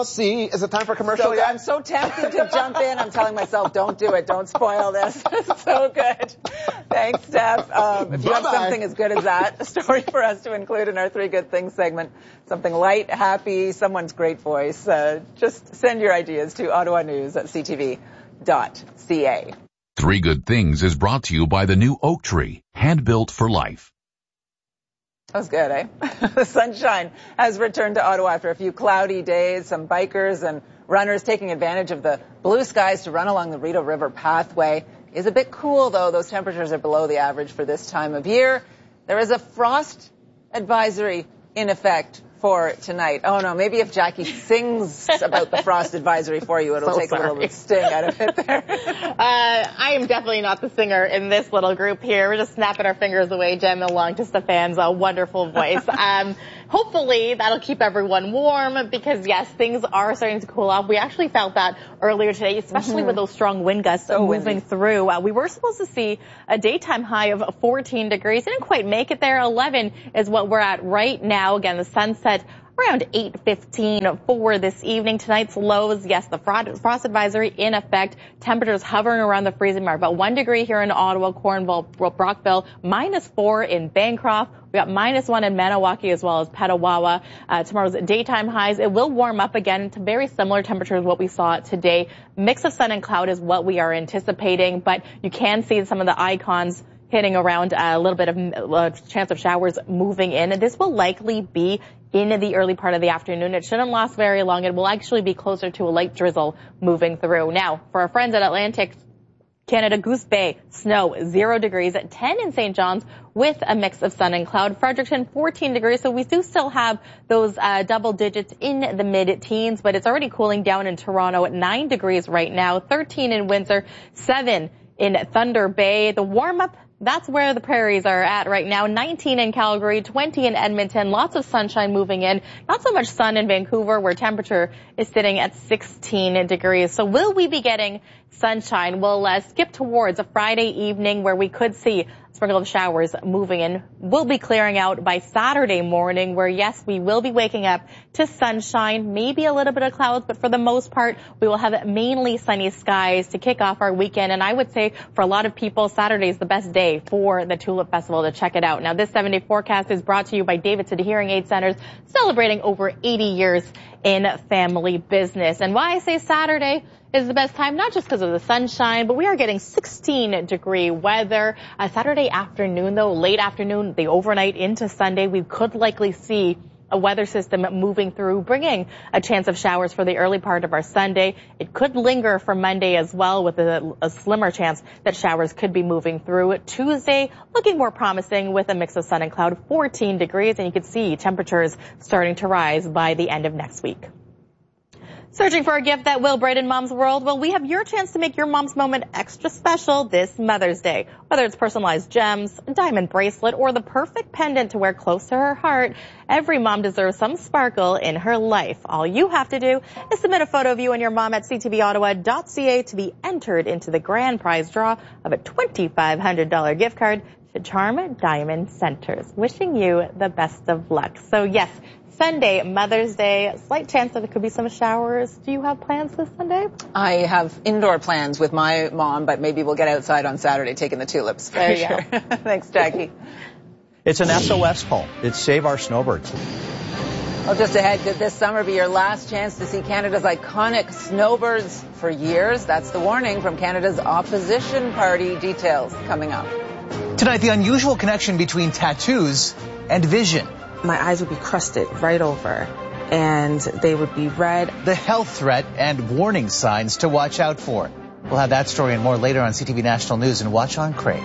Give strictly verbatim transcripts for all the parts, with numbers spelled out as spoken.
See, is it time for commercial so yet? I'm so tempted to jump in. I'm telling myself, don't do it. Don't spoil this. It's so good. Thanks, Steph. Um, if you have something as good as that, a story for us to include in our Three Good Things segment, something light, happy, someone's great voice, uh, just send your ideas to Ottawa News at c t v dot c a. Three Good Things is brought to you by the new Oak Tree, hand-built for life. That was good, eh? The sunshine has returned to Ottawa after a few cloudy days. Some bikers and runners taking advantage of the blue skies to run along the Rideau River pathway. It's a bit cool, though. Those temperatures are below the average for this time of year. There is a frost advisory in effect for tonight. Oh, no, maybe if Jackie sings about the frost advisory for you, it'll so take sorry. a little bit of sting out of it there. uh, I am definitely not the singer in this little group here. We're just snapping our fingers away, jamming along to Stefan's uh, wonderful voice. um, hopefully that'll keep everyone warm because, yes, things are starting to cool off. We actually felt that earlier today, especially mm-hmm. with those strong wind gusts so moving windy. through. Uh, we were supposed to see a daytime high of fourteen degrees. Didn't quite make it there. eleven is what we're at right now. Again, the sunset around eight fifteen for this evening. Tonight's lows, yes, the frost advisory in effect. Temperatures hovering around the freezing mark. About one degree here in Ottawa, Cornwall, Brockville, minus four in Bancroft. We got minus one in Maniwaki as well as Petawawa. Uh, tomorrow's daytime highs, it will warm up again to very similar temperatures what we saw today. Mix of sun and cloud is what we are anticipating, but you can see some of the icons hitting around a little bit of uh, chance of showers moving in. And this will likely be in the early part of the afternoon. It shouldn't last very long. It will actually be closer to a light drizzle moving through. Now, for our friends at Atlantic Canada, Goose Bay, snow, zero degrees at ten in Saint John's with a mix of sun and cloud. Fredericton, fourteen degrees. So we do still have those uh, double digits in the mid-teens, but it's already cooling down in Toronto at nine degrees right now, thirteen in Windsor, seven in Thunder Bay. The warm-up, that's where the prairies are at right now. nineteen in Calgary, twenty in Edmonton, lots of sunshine moving in. Not so much sun in Vancouver where temperature is sitting at sixteen degrees. So will we be getting sunshine? We'll uh, skip towards a Friday evening where we could see a sprinkle of showers moving in. We'll be clearing out by Saturday morning where, yes, we will be waking up to sunshine, maybe a little bit of clouds, but for the most part, we will have mainly sunny skies to kick off our weekend. And I would say for a lot of people, Saturday is the best day for the Tulip Festival to check it out. Now, this seven-day forecast is brought to you by Davidson Hearing Aid Centers, celebrating over eighty years in family business. And why I say Saturday is the best time, not just because of the sunshine, but we are getting sixteen degree weather. Uh, Saturday afternoon, though, late afternoon, the overnight into Sunday, we could likely see a weather system moving through, bringing a chance of showers for the early part of our Sunday. It could linger for Monday as well with a, a slimmer chance that showers could be moving through. Tuesday, looking more promising with a mix of sun and cloud, fourteen degrees, and you can see temperatures starting to rise by the end of next week. Searching for a gift that will brighten Mom's world? Well, we have your chance to make your mom's moment extra special this Mother's Day. Whether it's personalized gems, a diamond bracelet, or the perfect pendant to wear close to her heart, every mom deserves some sparkle in her life. All you have to do is submit a photo of you and your mom at c t v ottawa dot c a to be entered into the grand prize draw of a twenty-five hundred dollars gift card to Charm Diamond Centers. Wishing you the best of luck. So yes, Sunday, Mother's Day, slight chance that there could be some showers. Do you have plans this Sunday? I have indoor plans with my mom, but maybe we'll get outside on Saturday taking the tulips. There you sure. go. Thanks, Jackie. It's an S O S call. It's Save Our Snowbirds. Well, just ahead, could this summer be your last chance to see Canada's iconic snowbirds for years? That's the warning from Canada's opposition party. Details coming up. Tonight, the unusual connection between tattoos and vision. My eyes would be crusted right over, and they would be red. The health threat and warning signs to watch out for. We'll have that story and more later on C T V National News and Watch on Crave.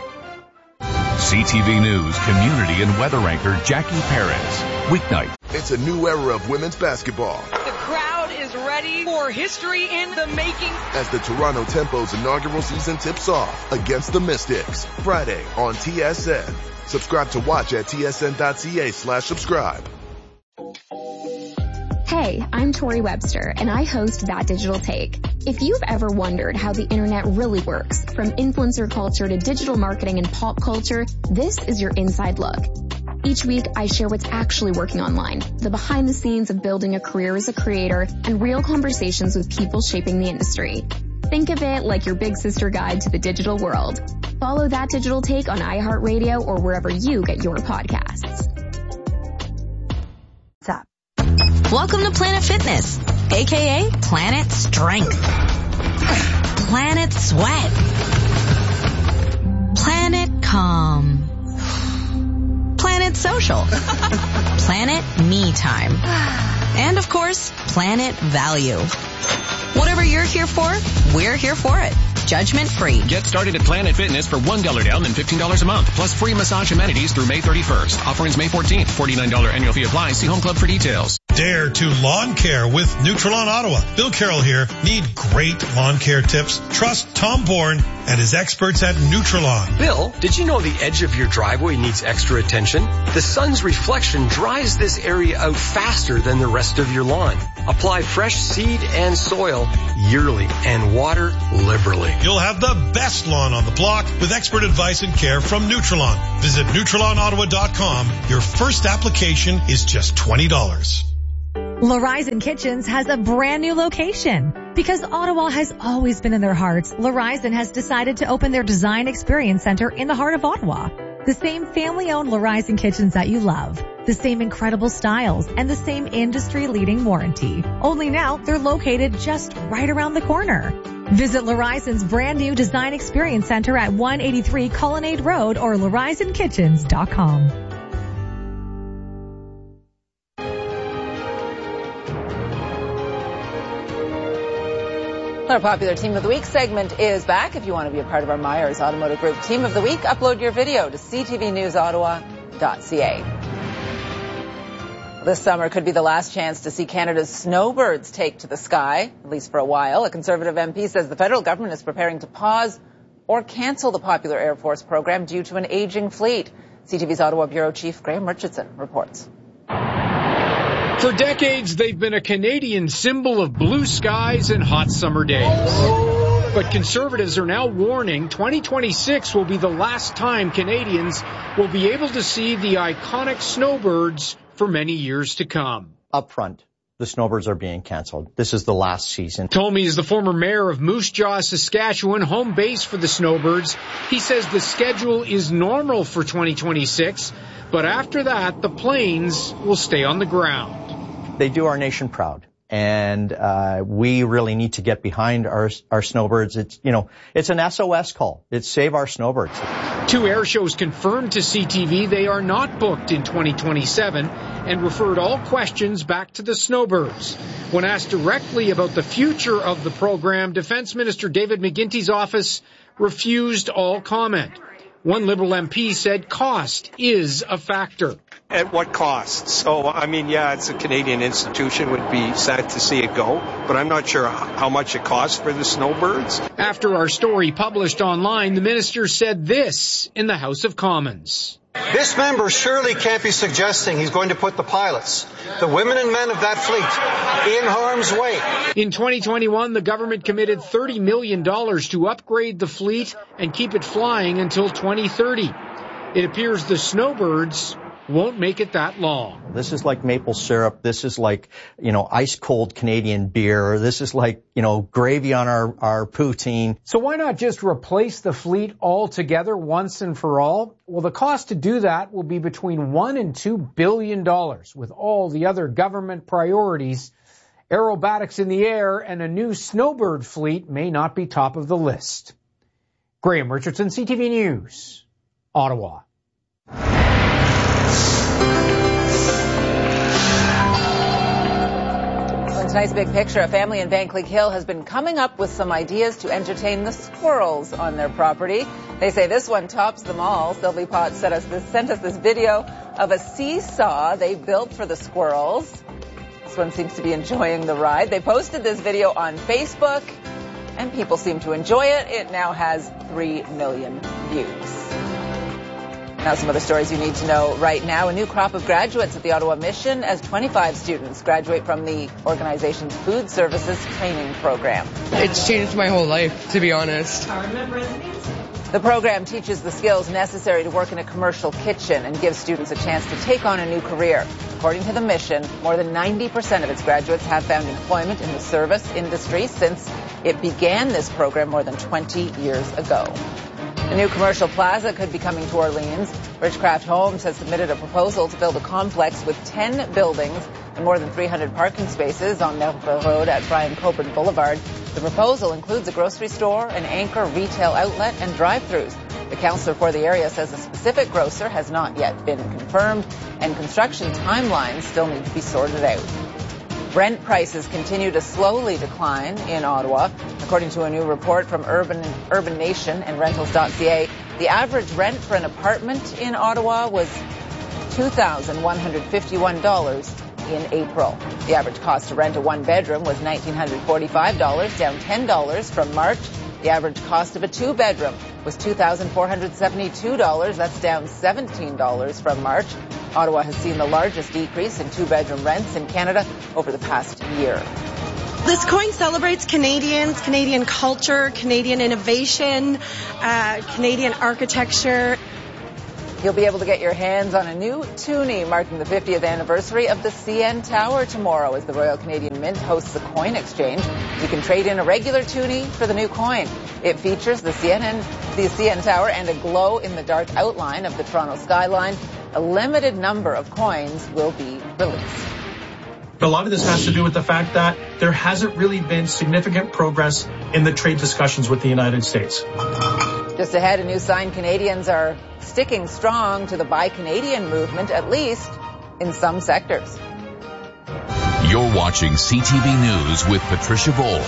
C T V News community and weather anchor Jackie Perez. Weeknight. It's a new era of women's basketball. The crowd is ready for history in the making. As the Toronto Tempo's inaugural season tips off against the Mystics. Friday on T S N. Subscribe to watch at t s n dot c a slash subscribe. Hey, I'm Tori Webster, and I host That Digital Take. If you've ever wondered how the internet really works, from influencer culture to digital marketing and pop culture, this is your inside look. Each week, I share what's actually working online, the behind the scenes of building a career as a creator, and real conversations with people shaping the industry. Think of it like your big sister guide to the digital world. Follow That Digital Take on iHeartRadio or wherever you get your podcasts. What's up? Welcome to Planet Fitness, aka Planet Strength, Planet Sweat, Planet Calm, Planet Social, Planet Me Time, and of course, Planet Value. Whatever you're here for, we're here for it. Judgment free. Get started at Planet Fitness for one dollar down and fifteen dollars a month, plus free massage amenities through May thirty-first. Offer ends May fourteenth. forty-nine dollars annual fee applies. See Home Club for details. Dare to lawn care with Nutrilon Ottawa. Bill Carroll here. Need great lawn care tips? Trust Tom Bourne and his experts at Nutrilon. Bill, did you know the edge of your driveway needs extra attention? The sun's reflection dries this area out faster than the rest of your lawn. Apply fresh seed and soil yearly and water liberally. You'll have the best lawn on the block with expert advice and care from Nutrilon. Visit Nutrilon Ottawa dot com. Your first application is just twenty dollars. Larizon Kitchens has a brand new location. Because Ottawa has always been in their hearts, Larizon has decided to open their Design Experience Center in the heart of Ottawa. The same family-owned Larizon Kitchens that you love. The same incredible styles and the same industry-leading warranty. Only now, they're located just right around the corner. Visit Larizon's brand new Design Experience Center at one eighty-three Colonnade Road or Larizon Kitchens dot com. Our popular Team of the Week segment is back. If you want to be a part of our Myers Automotive Group Team of the Week, upload your video to c t v news ottawa dot c a. This summer could be the last chance to see Canada's snowbirds take to the sky, at least for a while. A Conservative M P says the federal government is preparing to pause or cancel the popular Air Force program due to an aging fleet. C T V's Ottawa Bureau Chief Graham Richardson reports. For decades, they've been a Canadian symbol of blue skies and hot summer days. But Conservatives are now warning twenty twenty-six will be the last time Canadians will be able to see the iconic snowbirds for many years to come. Up front, the snowbirds are being canceled. This is the last season. Tommy is the former mayor of Moose Jaw, Saskatchewan, home base for the snowbirds. He says the schedule is normal for twenty twenty-six, but after that, the planes will stay on the ground. They do our nation proud, and uh, we really need to get behind our our snowbirds. It's, you know, it's an S O S call. It's Save Our Snowbirds. Two air shows confirmed to C T V they are not booked in twenty twenty-seven and referred all questions back to the snowbirds. When asked directly about the future of the program, Defence Minister David McGuinty's office refused all comment. One Liberal M P said cost is a factor. At what cost? So, I mean, yeah, it's a Canadian institution. Would be sad to see it go, but I'm not sure how much it costs for the snowbirds. After our story published online, the minister said this in the House of Commons. This member surely can't be suggesting he's going to put the pilots, the women and men of that fleet, in harm's way. In twenty twenty-one, the government committed thirty million dollars to upgrade the fleet and keep it flying until twenty thirty. It appears the snowbirds won't make it that long. This is like maple syrup. This is like, you know, ice cold Canadian beer. This is like, you know, gravy on our, our poutine. So why not just replace the fleet altogether once and for all? Well, the cost to do that will be between one and two billion dollars. With all the other government priorities, aerobatics in the air and a new snowbird fleet may not be top of the list. Graham Richardson, C T V News, Ottawa. Tonight's big picture, a family in Vankleek Hill has been coming up with some ideas to entertain the squirrels on their property. They say this one tops them all. Sylvie Potts sent us this, sent us this video of a seesaw they built for the squirrels. This one seems to be enjoying the ride. They posted this video on Facebook, and people seem to enjoy it. It now has three million views. Now some other stories you need to know right now. A new crop of graduates at the Ottawa Mission as twenty-five students graduate from the organization's Food Services Training Program. It's changed my whole life, to be honest. The program teaches the skills necessary to work in a commercial kitchen and gives students a chance to take on a new career. According to the mission, more than ninety percent of its graduates have found employment in the service industry since it began this program more than twenty years ago. A new commercial plaza could be coming to Orleans. Ridgecraft Homes has submitted a proposal to build a complex with ten buildings and more than three hundred parking spaces on Melville Road at Brian Coburn Boulevard. The proposal includes a grocery store, an anchor retail outlet, and drive-thrus. The councillor for the area says a specific grocer has not yet been confirmed, and construction timelines still need to be sorted out. Rent prices continue to slowly decline in Ottawa. According to a new report from Urban, Urban Nation and Rentals dot C A, the average rent for an apartment in Ottawa was two thousand one hundred fifty-one dollars in April. The average cost to rent a one-bedroom was one thousand nine hundred forty-five dollars, down ten dollars from March. The average cost of a two-bedroom was two thousand four hundred seventy-two dollars. That's down seventeen dollars from March. Ottawa has seen the largest decrease in two-bedroom rents in Canada over the past year. This coin celebrates Canadians, Canadian culture, Canadian innovation, uh, Canadian architecture. You'll be able to get your hands on a new toonie marking the fiftieth anniversary of the C N Tower tomorrow as the Royal Canadian Mint hosts a coin exchange. You can trade in a regular toonie for the new coin. It features the C N N, the C N Tower and a glow-in-the-dark outline of the Toronto skyline. A limited number of coins will be released. A lot of this has to do with the fact that there hasn't really been significant progress in the trade discussions with the United States. Just ahead, a new sign: Canadians are sticking strong to the Buy Canadian movement, at least in some sectors. You're watching C T V News with Patricia Bowl.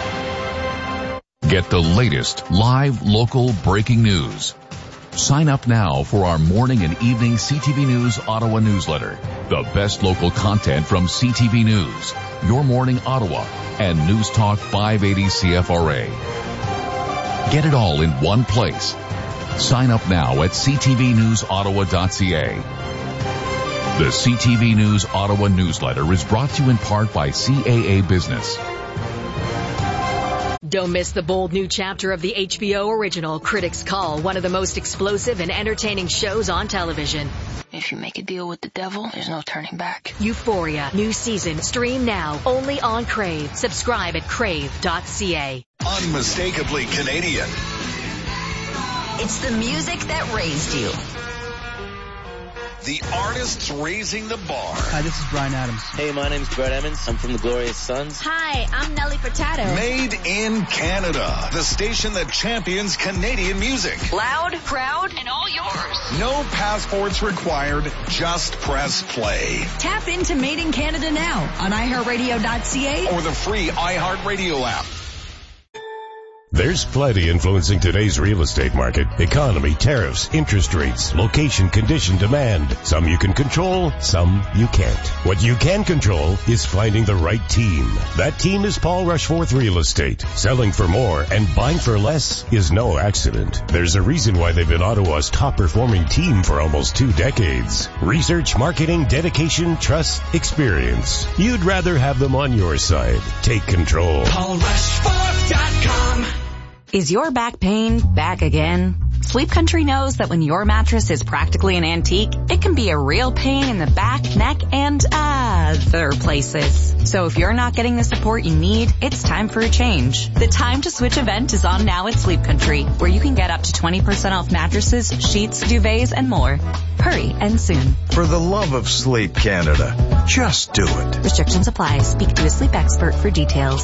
Get the latest live local breaking news. Sign up now for our morning and evening C T V News Ottawa newsletter. The best local content from C T V News, Your Morning Ottawa, and News Talk five eighty C F R A. Get it all in one place. Sign up now at c t v news ottawa dot c a. The C T V News Ottawa newsletter is brought to you in part by C A A Business. Don't miss the bold new chapter of the H B O original Critics' Call, one of the most explosive and entertaining shows on television. If you make a deal with the devil, there's no turning back. Euphoria, new season, stream now, only on Crave. Subscribe at crave dot c a. Unmistakably Canadian. It's the music that raised you. The artists raising the bar. Hi, this is Bryan Adams. Hey, my name's Brett Emmons. I'm from the Glorious Sons. Hi, I'm Nelly Furtado. Made in Canada. The station that champions Canadian music. Loud, proud, and all yours. No passports required. Just press play. Tap into Made in Canada now on i heart radio dot c a or the free iHeartRadio app. There's plenty influencing today's real estate market. Economy, tariffs, interest rates, location, condition, demand. Some you can control, some you can't. What you can control is finding the right team. That team is Paul Rushforth Real Estate. Selling for more and buying for less is no accident. There's a reason why they've been Ottawa's top performing team for almost two decades. Research, marketing, dedication, trust, experience. You'd rather have them on your side. Take control. paul rushforth dot com. Is your back pain back again? Sleep Country knows that when your mattress is practically an antique, it can be a real pain in the back, neck, and other places. So if you're not getting the support you need, it's time for a change. The Time to Switch event is on now at Sleep Country, where you can get up to twenty percent off mattresses, sheets, duvets, and more. Hurry and soon. For the love of Sleep Canada, just do it. Restrictions apply. Speak to a sleep expert for details.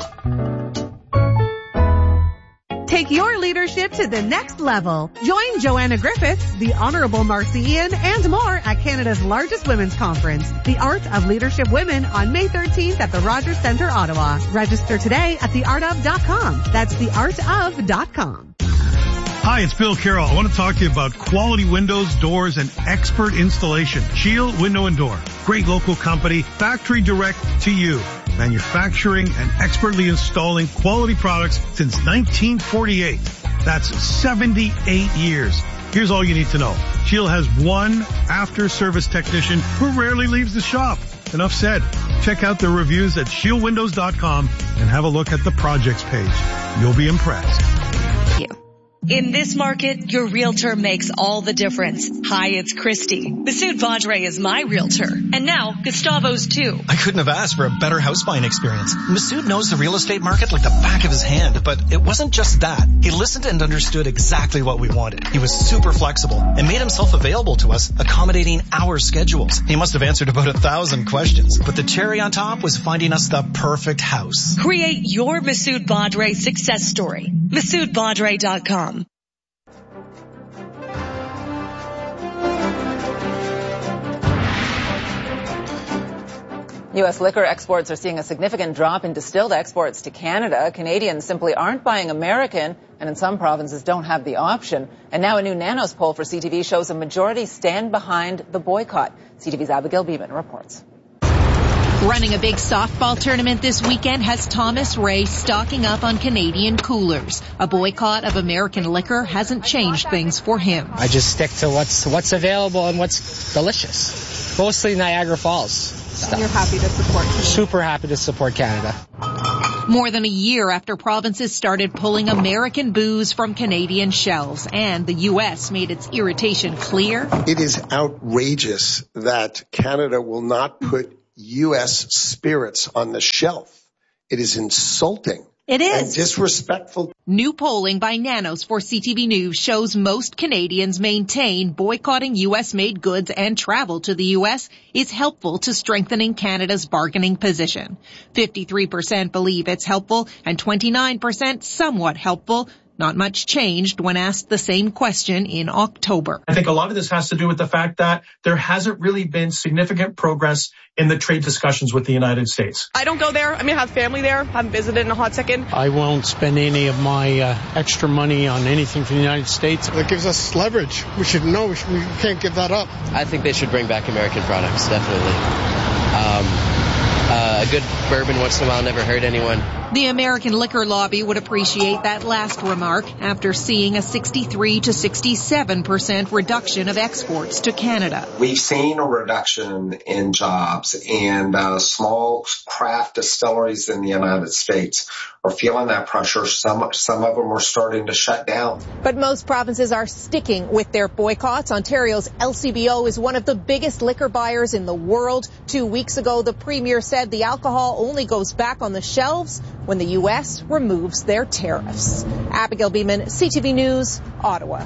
Take your leadership to the next level. Join Joanna Griffiths, the Honorable Marcy Ian, and more at Canada's largest women's conference, The Art of Leadership Women, on May thirteenth at the Rogers Centre, Ottawa. Register today at the art of dot com. That's the art of dot com. Hi, it's Bill Carroll. I want to talk to you about quality windows, doors, and expert installation. Shield Window and Door. Great local company, factory direct to you. Manufacturing and expertly installing quality products since nineteen forty-eight. That's seventy-eight years. Here's all you need to know. Shield has one after-service technician who rarely leaves the shop. Enough said. Check out their reviews at shield windows dot com and have a look at the projects page. You'll be impressed. Thank you. In this market, your realtor makes all the difference. Hi, it's Christy. Masood Vajre is my realtor. And now, Gustavo's too. I couldn't have asked for a better house buying experience. Masood knows the real estate market like the back of his hand, but it wasn't just that. He listened and understood exactly what we wanted. He was super flexible and made himself available to us, accommodating our schedules. He must have answered about a thousand questions, but the cherry on top was finding us the perfect house. Create your Masood Vajre success story. Masood Vajre dot com. U S liquor exports are seeing a significant drop in distilled exports to Canada. Canadians simply aren't buying American, and in some provinces don't have the option. And now a new Nanos poll for C T V shows a majority stand behind the boycott. C T V's Abigail Beeman reports. Running a big softball tournament this weekend has Thomas Ray stocking up on Canadian coolers. A boycott of American liquor hasn't changed things for him. I just stick to what's what's available and what's delicious. Mostly Niagara Falls stuff. You're happy to support Canada. Super happy to support Canada. More than a year after provinces started pulling American booze from Canadian shelves and the U S made its irritation clear. It is outrageous that Canada will not put U S spirits on the shelf. It is insulting. It is. And disrespectful. New polling by Nanos for C T V News shows most Canadians maintain boycotting U S-made goods and travel to the U S is helpful to strengthening Canada's bargaining position. fifty-three percent believe it's helpful and twenty-nine percent somewhat helpful. Not much changed when asked the same question in October. I think a lot of this has to do with the fact that there hasn't really been significant progress in the trade discussions with the United States. I don't go there. I mean, I have family there. I haven't visited in a hot second. I won't spend any of my uh, extra money on anything from the United States. It gives us leverage. We should know. We, should, we can't give that up. I think they should bring back American products, definitely. Um, uh, a good bourbon once in a while never hurt anyone. The American liquor lobby would appreciate that last remark after seeing a sixty-three to sixty-seven percent reduction of exports to Canada. We've seen a reduction in jobs, and uh, small craft distilleries in the United States are feeling that pressure. Some, some of them are starting to shut down. But most provinces are sticking with their boycotts. Ontario's L C B O is one of the biggest liquor buyers in the world. Two weeks ago, the premier said the alcohol only goes back on the shelves when the U S removes their tariffs. Abigail Beeman, C T V News, Ottawa.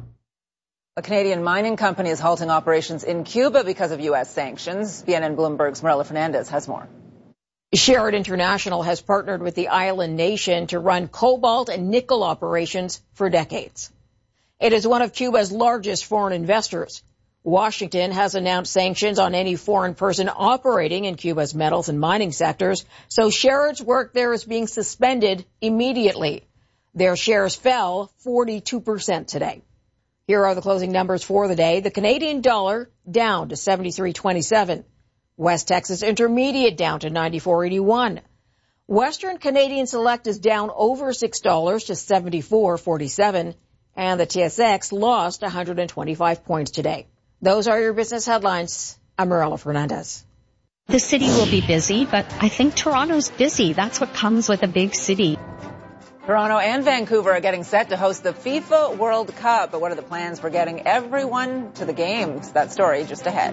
A Canadian mining company is halting operations in Cuba because of U S sanctions. B N N Bloomberg's Marilla Fernandez has more. Sherritt International has partnered with the island nation to run cobalt and nickel operations for decades. It is one of Cuba's largest foreign investors. Washington has announced sanctions on any foreign person operating in Cuba's metals and mining sectors, so Sherritt's work there is being suspended immediately. Their shares fell forty-two percent today. Here are the closing numbers for the day. The Canadian dollar down to seventy-three twenty-seven. West Texas Intermediate down to ninety-four eighty-one. Western Canadian Select is down over six dollars to seventy-four forty-seven. And the T S X lost one hundred twenty-five points today. Those are your business headlines. I'm Marilla Fernandez. The city will be busy, but I think Toronto's busy. That's what comes with a big city. Toronto and Vancouver are getting set to host the FIFA World Cup. But what are the plans for getting everyone to the games? That story just ahead.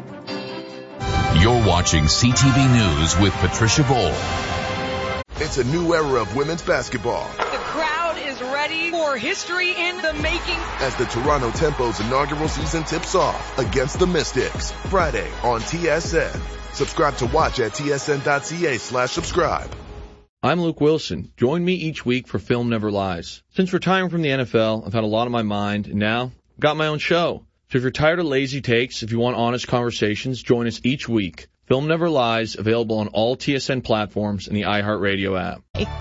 You're watching C T V News with Patricia Bowl. It's a new era of women's basketball. The crowd is ready for history in the making. As the Toronto Tempo's inaugural season tips off against the Mystics. Friday on T S N. Subscribe to watch at tsn.ca slash subscribe. I'm Luke Wilson. Join me each week for Film Never Lies. Since retiring from the N F L, I've had a lot on my mind, and now I've got my own show. So if you're tired of lazy takes, if you want honest conversations, join us each week. Film Never Lies, available on all T S N platforms and the iHeartRadio app.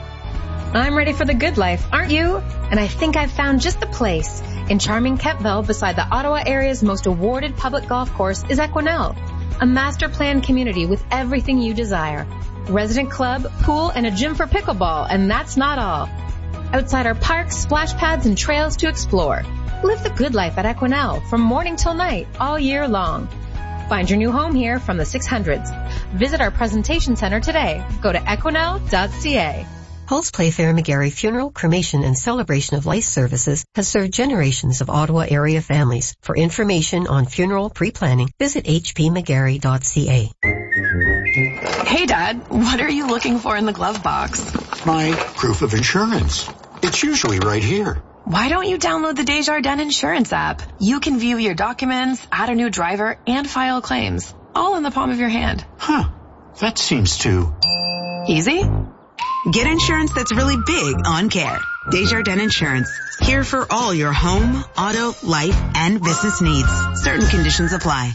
I'm ready for the good life, aren't you? And I think I've found just the place. In charming Kemptville, beside the Ottawa area's most awarded public golf course, is Equinel, a master planned community with everything you desire. Resident club, pool, and a gym for pickleball, and that's not all. Outside are parks, splash pads, and trails to explore. Live the good life at Equinel from morning till night, all year long. Find your new home here from the six hundreds. Visit our presentation center today. Go to equinel dot c a. Hulse Playfair McGarry Funeral, Cremation, and Celebration of Life Services has served generations of Ottawa area families. For information on funeral pre-planning, visit h p mcgarry dot c a. Hey, Dad, what are you looking for in the glove box? My proof of insurance. It's usually right here. Why don't you download the Desjardins Insurance app? You can view your documents, add a new driver, and file claims, all in the palm of your hand. Huh. That seems too... easy? Get insurance that's really big on care. Desjardins Insurance. Here for all your home, auto, life, and business needs. Certain conditions apply.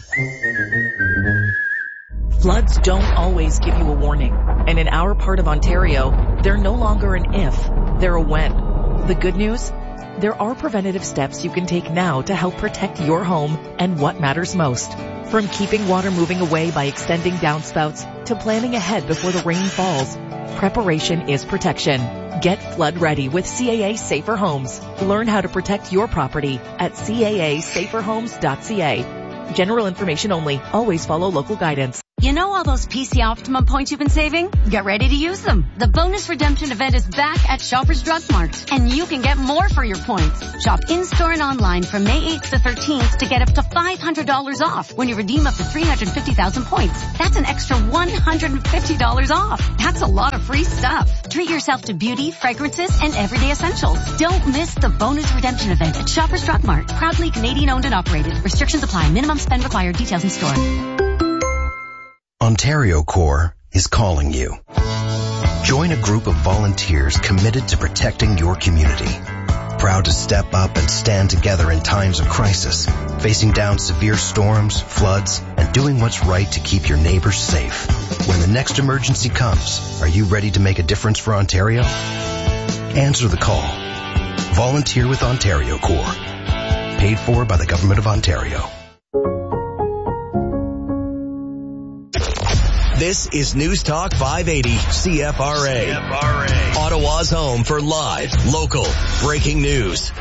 Floods don't always give you a warning. And in our part of Ontario, they're no longer an if, they're a when. The good news? There are preventative steps you can take now to help protect your home and what matters most. From keeping water moving away by extending downspouts to planning ahead before the rain falls, preparation is protection. Get flood ready with C A A Safer Homes. Learn how to protect your property at c a a safer homes dot c a. General information only. Always follow local guidance. You know all those P C Optimum points you've been saving? Get ready to use them. The bonus redemption event is back at Shoppers Drug Mart, and you can get more for your points. Shop in-store and online from May eighth to thirteenth to get up to five hundred dollars off when you redeem up to three hundred fifty thousand points. That's an extra one hundred fifty dollars off. That's a lot of free stuff. Treat yourself to beauty, fragrances, and everyday essentials. Don't miss the bonus redemption event at Shoppers Drug Mart. Proudly Canadian owned and operated. Restrictions apply. Minimum spend required. Details in store. Ontario Corps is calling you. Join a group of volunteers committed to protecting your community. Proud to step up and stand together in times of crisis, facing down severe storms, floods, and doing what's right to keep your neighbors safe. When the next emergency comes, are you ready to make a difference for Ontario? Answer the call. Volunteer with Ontario Corps. Paid for by the Government of Ontario. This is News Talk five eighty C F R A. C F R A. Ottawa's home for live, local, breaking news.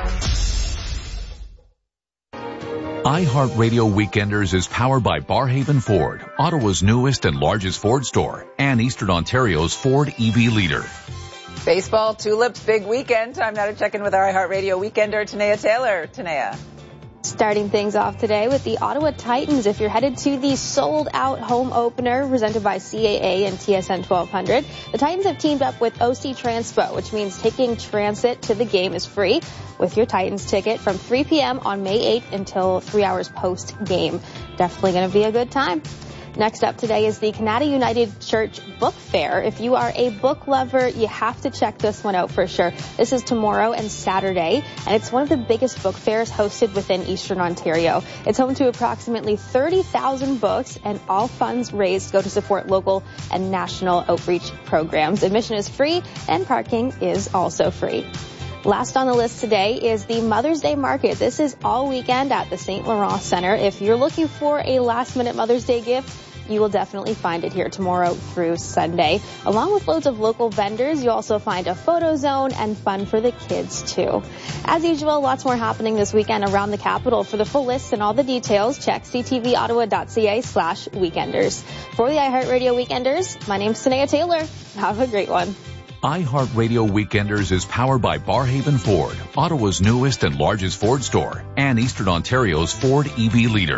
iHeartRadio Weekenders is powered by Barhaven Ford, Ottawa's newest and largest Ford store, and Eastern Ontario's Ford E V leader. Baseball, Tulips, big weekend. Time now to check in with our iHeartRadio Weekender, Tanea Taylor. Tanea. Starting things off today with the Ottawa Titans. If you're headed to the sold-out home opener presented by C A A and T S N twelve hundred, the Titans have teamed up with O C Transpo, which means taking transit to the game is free with your Titans ticket from three p.m. on May eighth until three hours post-game. Definitely going to be a good time. Next up today is the Canada United Church Book Fair. If you are a book lover, you have to check this one out for sure. This is tomorrow and Saturday, and it's one of the biggest book fairs hosted within Eastern Ontario. It's home to approximately thirty thousand books, and all funds raised go to support local and national outreach programs. Admission is free, and parking is also free. Last on the list today is the Mother's Day Market. This is all weekend at the Saint Laurent Center. If you're looking for a last-minute Mother's Day gift, you will definitely find it here tomorrow through Sunday. Along with loads of local vendors, you'll also find a photo zone and fun for the kids, too. As usual, lots more happening this weekend around the capital. For the full list and all the details, check c t v ottawa dot c a slash weekenders. For the iHeartRadio Weekenders, my name's Tanea Taylor. Have a great one. iHeartRadio Weekenders is powered by Barhaven Ford, Ottawa's newest and largest Ford store, and Eastern Ontario's Ford E V leader.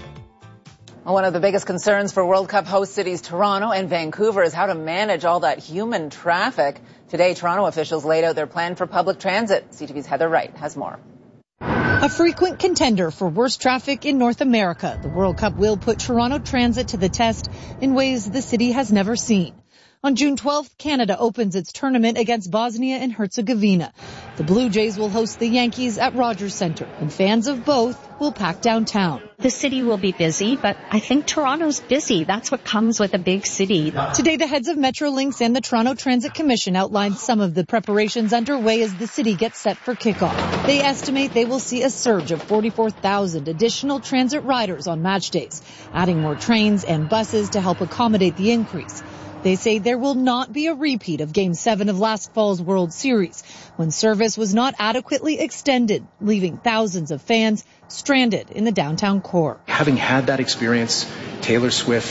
One of the biggest concerns for World Cup host cities Toronto and Vancouver is how to manage all that human traffic. Today, Toronto officials laid out their plan for public transit. C T V's Heather Wright has more. A frequent contender for worst traffic in North America, the World Cup will put Toronto Transit to the test in ways the city has never seen. On June twelfth, Canada opens its tournament against Bosnia and Herzegovina. The Blue Jays will host the Yankees at Rogers Centre, and fans of both will pack downtown. The city will be busy, but I think Toronto's busy. That's what comes with a big city. Today, the heads of Metrolinx and the Toronto Transit Commission outlined some of the preparations underway as the city gets set for kickoff. They estimate they will see a surge of forty-four thousand additional transit riders on match days, adding more trains and buses to help accommodate the increase. They say there will not be a repeat of Game seven of last fall's World Series, when service was not adequately extended, leaving thousands of fans stranded in the downtown core. Having had that experience, Taylor Swift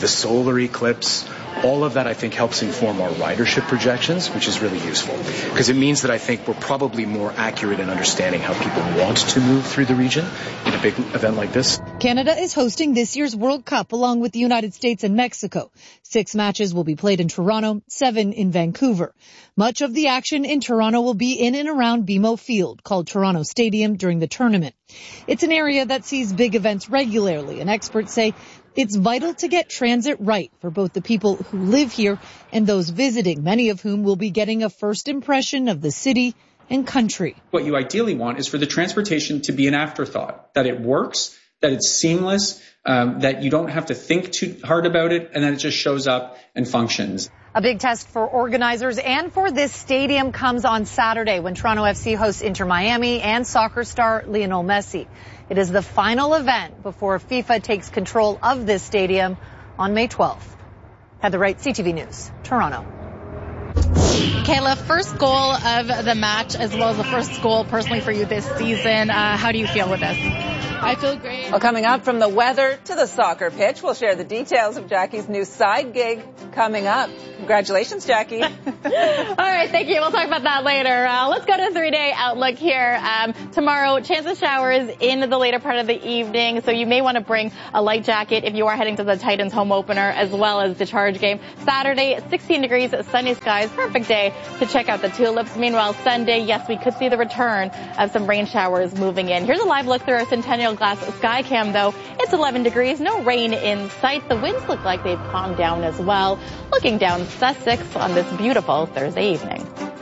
the solar eclipse, all of that I think helps inform our ridership projections, which is really useful because it means that I think we're probably more accurate in understanding how people want to move through the region in a big event like this. Canada is hosting this year's World Cup along with the United States and Mexico. Six matches will be played in Toronto, seven in Vancouver. Much of the action in Toronto will be in and around B M O Field, called Toronto Stadium, during the tournament. It's an area that sees big events regularly, and experts say it's vital to get transit right for both the people who live here and those visiting, many of whom will be getting a first impression of the city and country. What you ideally want is for the transportation to be an afterthought, that it works, that it's seamless, um, that you don't have to think too hard about it, and then it just shows up and functions. A big test for organizers and for this stadium comes on Saturday when Toronto F C hosts Inter Miami and soccer star Lionel Messi. It is the final event before FIFA takes control of this stadium on May twelfth. Heather Wright, C T V News, Toronto. Kayla, first goal of the match as well as the first goal personally for you this season. Uh, how do you feel with this? I feel great. Well, coming up, from the weather to the soccer pitch, we'll share the details of Jackie's new side gig coming up. Congratulations, Jackie. All right, thank you. We'll talk about that later. Uh, let's go to the three-day outlook here. Um, tomorrow, chance of showers in the later part of the evening, so you may want to bring a light jacket if you are heading to the Titans home opener as well as the Charge game. Saturday, sixteen degrees, sunny skies, perfect day to check out the tulips. Meanwhile, Sunday, yes, we could see the return of some rain showers moving in. Here's a live look through our Centennial Glass sky cam, though. It's eleven degrees, no rain in sight. The winds look like they've calmed down as well. Looking down Sussex on this beautiful Thursday evening.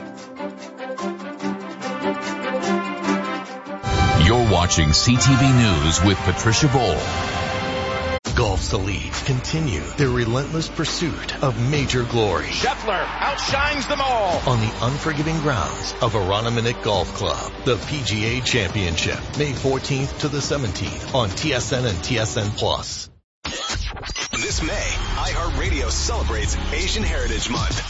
You're watching C T V News with Patricia Bowl. Golf's elite continue their relentless pursuit of major glory. Scheffler outshines them all on the unforgiving grounds of Aranaminuk Golf Club. The P G A Championship, May fourteenth to the seventeenth on T S N and T S N Plus. This May, iHeartRadio celebrates Asian Heritage Month